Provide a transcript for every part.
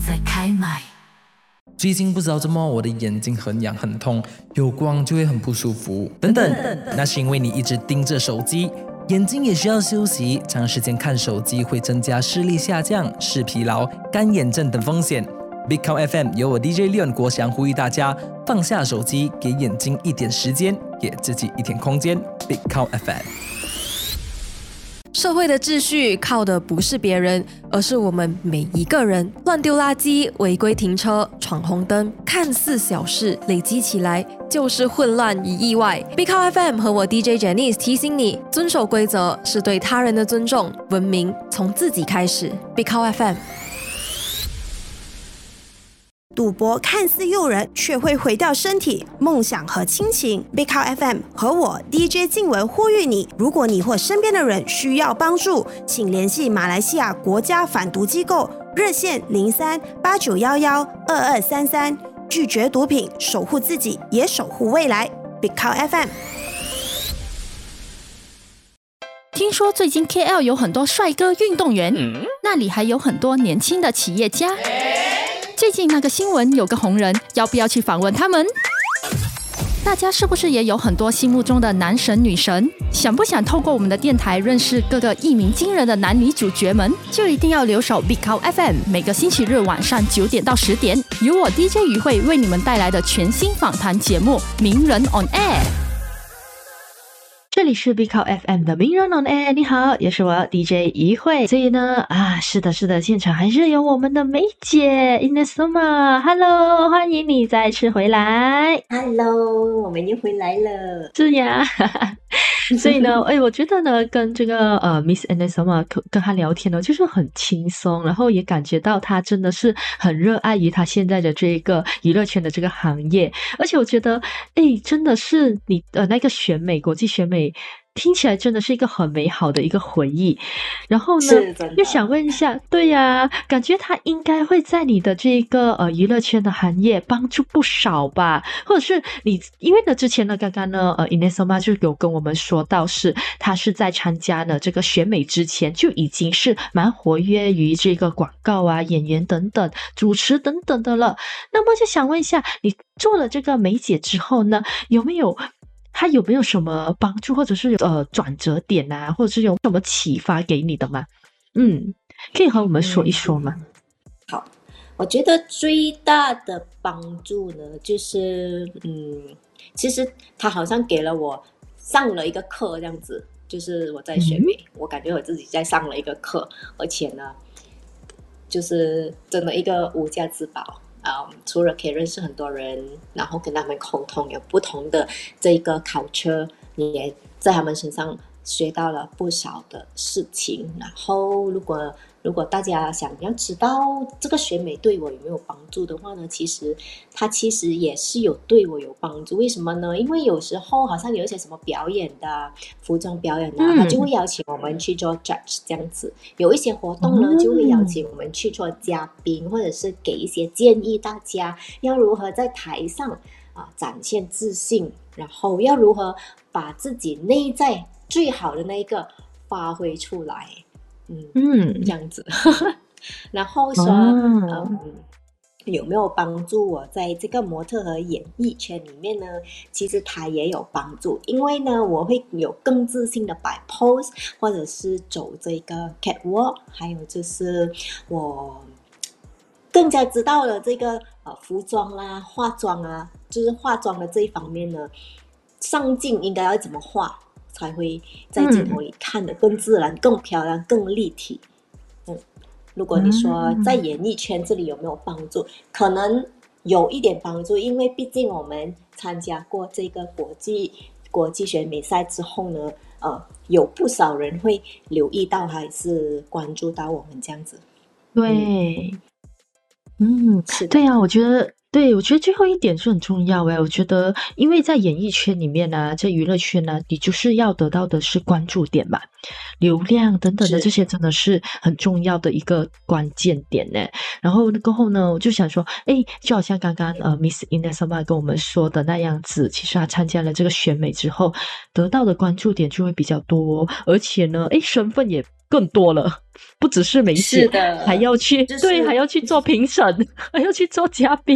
在开麦。 最近不知道怎么我的眼睛很痒很痛，有光就会很不舒服等等，那是因为你一直盯着手机，眼睛也需要休息，长时间看手机会增加视力下降、视疲劳、干眼症等风险。Big Cow FM 由我 DJ Leon 国祥呼吁大家放下手机，给眼睛一点时间，给自己一点空间。Big Cow FM。 社会的秩序靠的不是别人，而是我们每一个人。乱丢垃圾、违规停车、闯红灯，看似小事，累积起来就是混乱与意外。Big Cow FM 和我 DJ Janice 提醒你，遵守规则是对他人的尊重，文明从自己开始。Big Cow FM。 赌博看似诱人，却会毁掉身体、梦想和亲情。Big Cow FM 和我 DJ 静文呼吁你：如果你或身边的人需要帮助，请联系马来西亚国家反毒机构热线03-8911-2233，拒绝毒品，守护自己，也守护未来。Big Cow FM。 听说最近 KL 有很多帅哥运动员，那里还有很多年轻的企业家。最近那个新闻有个红人，要不要去访问他们？大家是不是也有很多心目中的男神女神？想不想透过我们的电台认识各个一鸣惊人的男女主角们？就一定要留守 Big Cow FM， 每个星期日晚上9点到10点，由我 DJ 于慧为你们带来的全新访谈节目《名人 on Air》。 这里是 Big Cow FM 的名人 on air， 你好，也是我 DJ 于慧。所以呢，是的，现场还是有我们的梅姐 Inesoma， Hello， 欢迎你再次回来。 Hello， 我们又回来了。 是呀，所以呢，我觉得呢，跟这个Miss Inesoma 跟她聊天呢，就是很轻松，然后也感觉到她真的是很热爱于她现在的这个娱乐圈的这个行业，而且我觉得，真的是你那个选美，国际选美。听起来真的是一个很美好的一个回忆，然后呢，就想问一下，对呀，感觉他应该会在你的这个娱乐圈的行业帮助不少吧？或者是你，因为呢之前呢，刚刚呢Inesoma 就有跟我们说到是他是在参加呢这个选美之前就已经是蛮活跃于这个广告啊、演员等等、主持等等的了。那么就想问一下，你做了这个梅姐之后呢，他有没有什么帮助，或者是转折点啊，或者是有什么启发给你的吗？可以和我们说一说吗？ 好，我觉得最大的帮助呢，就是其实他好像给了我上了一个课这样子，就是我在选美，我感觉我自己在上了一个课，而且呢，就是真的一个无价之宝。除了可以认识很多人，然后跟他们沟通，有不同的这个culture，你也在他们身上学到了不少的事情。然后如果大家想要知道这个选美对我有没有帮助的话呢，其实也是有对我有帮助。为什么呢？因为有时候好像有一些什么表演的服装表演的，他就会邀请我们去做 judge 这样子。有一些活动呢，就会邀请我们去做嘉宾，或者是给一些建议，大家要如何在台上展现自信，然后要如何把自己内在最好的那一个发挥出来。这样子然后说有没有帮助我在这个模特和演艺圈里面呢？其实它也有帮助，因为呢我会有更自信的摆 pose， 或者是走这个 catwalk， 还有就是我更加知道了这个服装啦、化妆啊，就是化妆的这一方面呢，上镜应该要怎么化才会在镜头里看得更自然、更漂亮、更立体。如果你说在演艺圈这里有没有帮助，可能有一点帮助，因为毕竟我们参加过这个国际选美赛之后呢，有不少人会留意到还是关注到我们这样子。 对，对啊，我觉得最后一点是很重要我觉得因为在演艺圈里面呢，在娱乐圈呢，你就是要得到的是关注点嘛，流量等等的，这些真的是很重要的一个关键点呢。然后过后呢，我就想说就好像刚刚Miss Inesoma 跟我们说的那样子，其实他参加了这个选美之后得到的关注点就会比较多，而且呢身份也更多了，不只是没写， 是的还要去、 就是对，还要去做评审，还要去做嘉宾，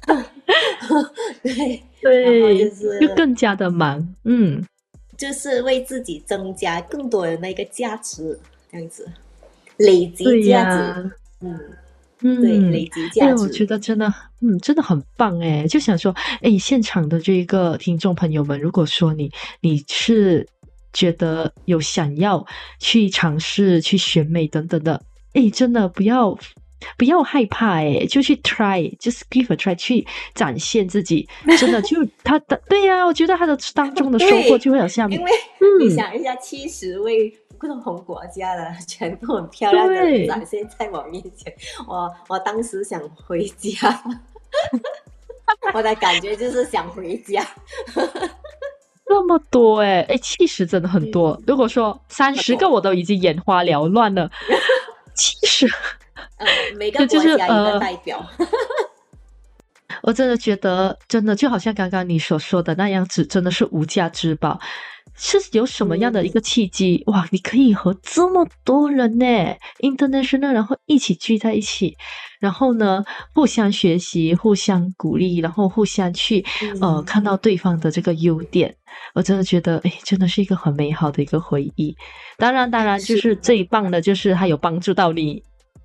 对， 对， 然后就是就更加的忙。 就是为自己增加更多的那个价值，这样子累积对价呀、 值，对，累积价值。 我觉得真的，真的很棒诶，就想说，现场的这个听众朋友们，如果说你是觉得有想要去尝试去选美等等的，真的不要害怕就去 just give a try 去展现自己，真的就他的对呀、我觉得他的当中的收获就会有下面， 因为你想一下70位不同国家的全部很漂亮的对展现在我面前，我当时想回家，我的感觉就是想回家。 那么多70真的很多。如果说30个我都已经眼花缭乱了，70。 每个国家一个代表。 我真的觉得，真的就好像刚刚你所说的那样子，真的是无价之宝。是有什么样的一个契机？哇，你可以和这么多人呢 ，international， 然后一起聚在一起，然后呢，互相学习，互相鼓励，然后互相去看到对方的这个优点。我真的觉得，真的是一个很美好的一个回忆。当然，就是最棒的，就是它有帮助到你。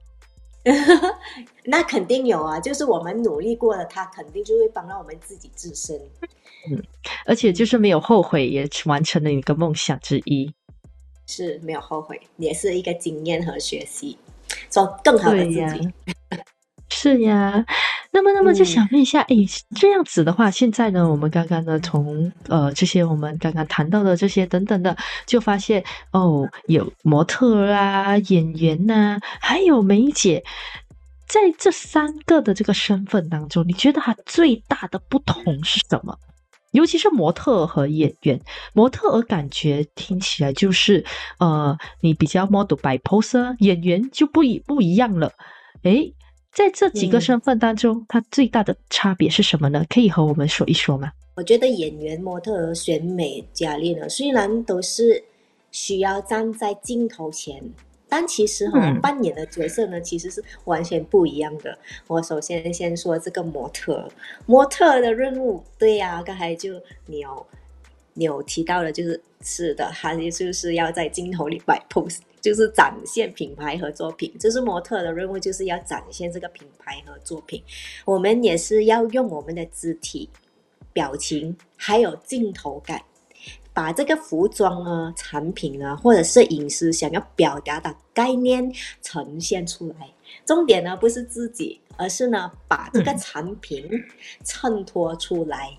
那肯定有啊，就是我们努力过了，他肯定就会帮到我们自己自身。 而且就是没有后悔，也完成了你的梦想之一。 是没有后悔，也是一个经验和学习，做更好的自己。 是呀，那么就想问一下，这样子的话，现在呢，我们刚刚呢从这些我们刚刚谈到的这些等等的，就发现有模特啊、演员啊，还有梅姐，在这3个的这个身份当中，你觉得它最大的不同是什么？尤其是模特和演员，模特儿感觉听起来就是你比较 model by pose， 演员就不一样了。在这几个身份当中，它最大的差别是什么呢？可以和我们说一说吗？ 我觉得演员、模特儿、选美、佳丽呢，虽然都是需要站在镜头前，但其实扮演的角色呢，其实是完全不一样的。我首先先说这个模特的任务，对呀，刚才就你有提到的，是的，他就是要在镜头里摆 pose， 就是展现品牌和作品。这是模特的任务，就是要展现这个品牌和作品。我们也是要用我们的肢体、表情还有镜头感，把这个服装啊、产品啊，或者是饮食想要表达的概念呈现出来。重点呢不是自己，而是呢把这个产品衬托出来。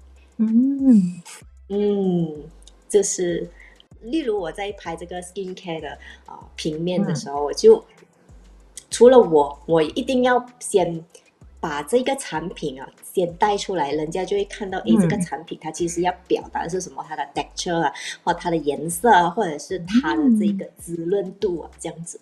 就是例如我在拍这个 skincare 的平面的时候，我就除了我一定要先把这个产品先带出来，人家就会看到这个产品它其实要表达的是什么，它的 texture 啊，或它的颜色啊，或者是它的这个滋润度啊，这样子。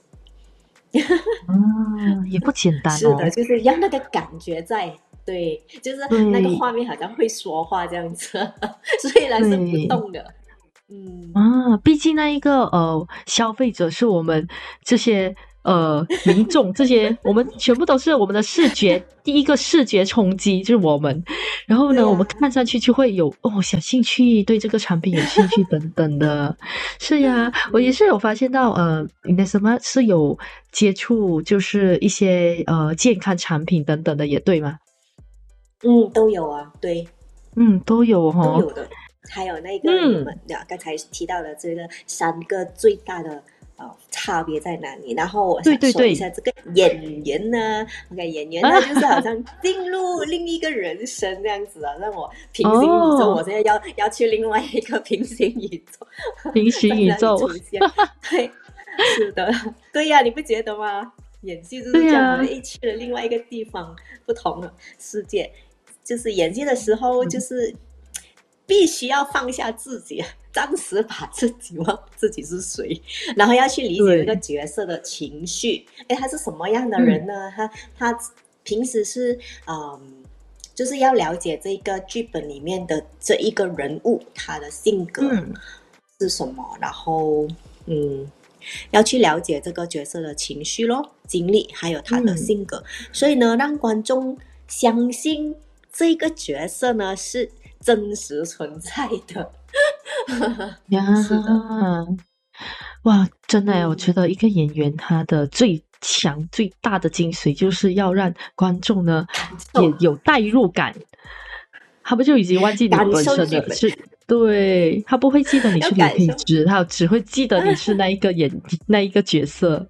也不简单是的，就是要那个感觉在。对，就是那个画面好像会说话这样子，虽然是不动的。 毕竟那一个消费者是我们这些民众，这些我们全部都是我们的视觉第一个视觉冲击就是我们，然后呢，我们看上去就会有小兴趣，对这个产品有兴趣等等的。是呀，我也是有发现到你的什么是有接触，就是一些健康产品等等的，也对吗？ 都有啊，对， 都有都有的。还有那个你们刚才提到的这个3个最大的差别在哪里？然后我想说一下这个演员呢，OK， 演员呢就是好像进入另一个人生这样子啊，让我平行宇宙，我现在要去另外一个平行宇宙， 平行宇宙出现，对，是的，对呀，你不觉得吗？演戏就是这样，去了另外一个地方，不同的世界，就是演戏的时候就是必须要放下自己，暂时把自己忘自己是谁，然后要去理解这个角色的情绪。他是什么样的人呢？他平时是就是要了解这个剧本里面的这一个人物，他的性格是什么，然后要去了解这个角色的情绪咯、经历，还有他的性格，所以呢，让观众相信这个角色呢是真实存在的。 呀， 是的， 哇，真的耶，我觉得一个演员他的最强最大的精髓就是要让观众呢也有代入感，他们就已经忘记你感本身受剧本的是，对，他不会记得你是刘要感受。 佩芝，他只会记得你是那一个那一个角色。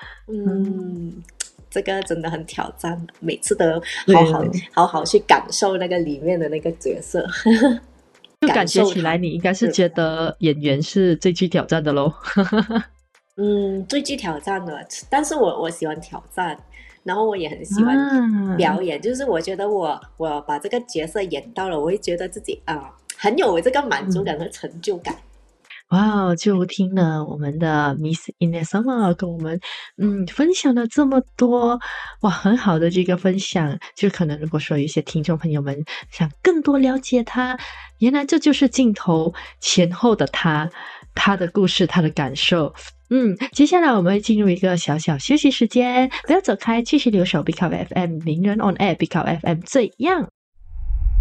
这个真的很挑战，每次都对好好去感受那个里面的那个角色。 就感觉感受它起来你应该是觉得演员是最具挑战的咯。 最具挑战的，但是我喜欢挑战，然后我也很喜欢表演，就是我觉得我把这个角色演到了，我会觉得自己很有这个满足感和成就感。 哇，就听了我们的 Miss Inesama 跟我们分享了这么多，哇，很好的这个分享。就可能如果说有一些听众朋友们想更多了解他，原来这就是镜头前后的他的故事，他的感受。接下来我们会进入一个小小休息时间，不要走开，继续留守 Big Up FM 名人 on air， Big Up FM 最样。